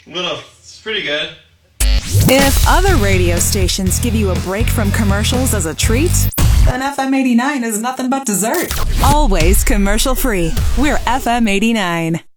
Little, it's pretty good. If other radio stations give you a break from commercials as a treat, then FM 89 is nothing but dessert. Always commercial free. We're FM 89.